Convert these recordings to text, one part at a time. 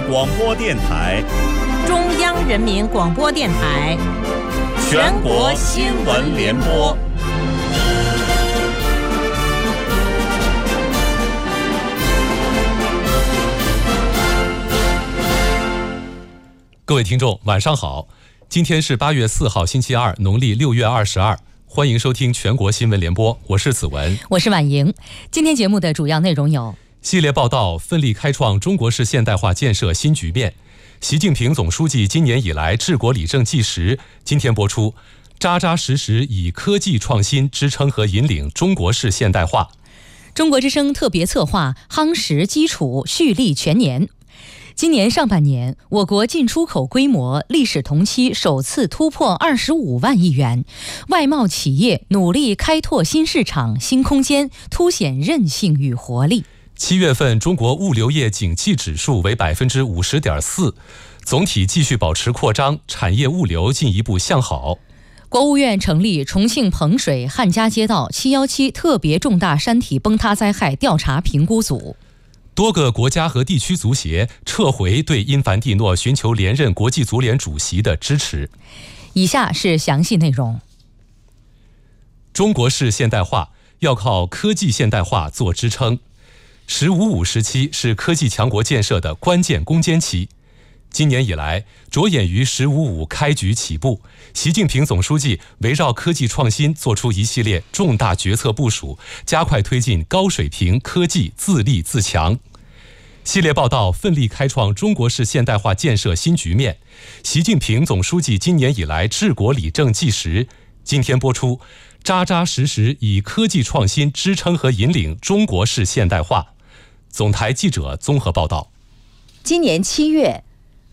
广播电台、 中央人民广播电台、 全国新闻联播。 各位听众，晚上好！今天是8月4号，星期二，农历6月22。欢迎收听全国新闻联播，我是子文， 我是婉莹。今天节目的主要内容有： 系列报道，奋力开创中国式现代化建设新局面。习近平总书记今年以来治国理政纪实，今天播出，扎扎实实以科技创新支撑和引领中国式现代化。 中国之声特别策划夯实基础，蓄力全年。今年上半年，我国进出口规模历史同期首次突破25万亿元，外贸企业努力开拓新市场、新空间，凸显韧性与活力。 7月份中国物流业景气指数为 50.4%， 总体继续保持扩张，产业物流进一步向好。 国务院成立重庆彭水汉家街道717特别重大山体崩塌灾害调查评估组。 多个国家和地区足协撤回对因凡蒂诺寻求连任国际足联主席的支持。 以下是详细内容。 中国式现代化要靠科技现代化做支撑。“15+5”时期是科技强国建设的关键攻坚期。今年以来，着眼于“15+5”开局起步，习近平总书记围绕科技创新做出一系列重大决策部署，加快推进高水平科技自立自强。系列报道奋力开创中国式现代化建设新局面。习近平总书记今年以来治国理政纪实，今天播出，扎扎实实以科技创新支撑和引领中国式现代化。总台记者综合报道。 今年7月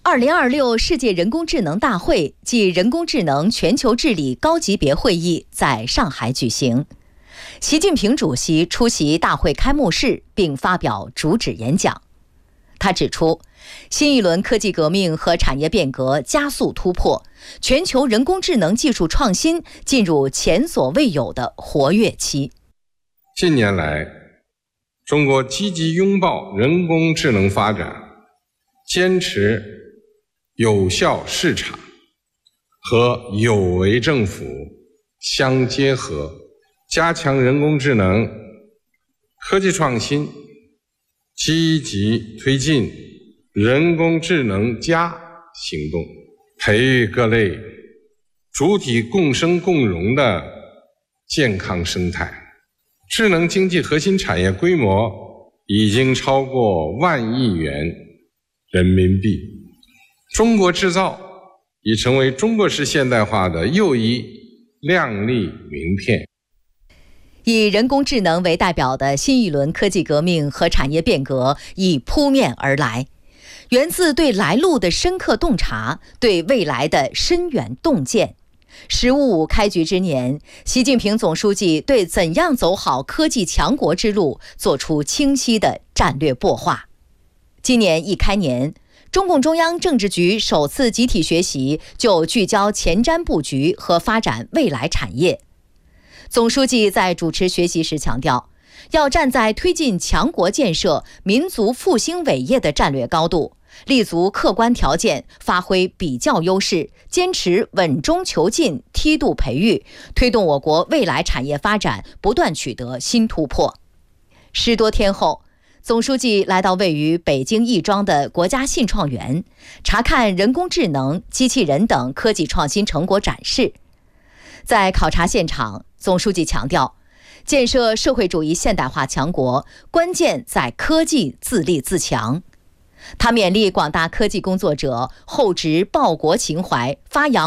，2026世界人工智能大会暨人工智能全球治理高级别会议在上海举行。习近平主席出席大会开幕式并发表主旨演讲。他指出，新一轮科技革命和产业变革加速突破，全球人工智能技术创新进入前所未有的活跃期。 近年来，中国积极拥抱人工智能发展，坚持有效市场和有为政府相结合，加强人工智能科技创新，积极推进人工智能+行动，培育各类主体共生共荣的健康生态。智能经济核心产业规模已经超过1万亿元人民币。中国制造已成为中国式现代化的又一亮丽名片。 以人工智能为代表的新一轮科技革命和产业变革已扑面而来，源自对来路的深刻洞察，对未来的深远洞见。“15+5”开局之年，习近平总书记对怎样走好科技强国之路做出清晰的战略擘画。今年一开年，中共中央政治局首次集体学习就聚焦前瞻布局和发展未来产业。总书记在主持学习时强调，要站在推进强国建设、民族复兴伟业的战略高度，立足客观条件，发挥比较优势，坚持稳中求进、梯度培育，推动我国未来产业发展不断取得新突破。10多天后，总书记来到位于北京亦庄的国家信创园，查看人工智能、机器人等科技创新成果展示。在考察现场，总书记强调，建设社会主义现代化强国，关键在科技自立自强。他勉励广大科技工作者厚植报国情怀，发扬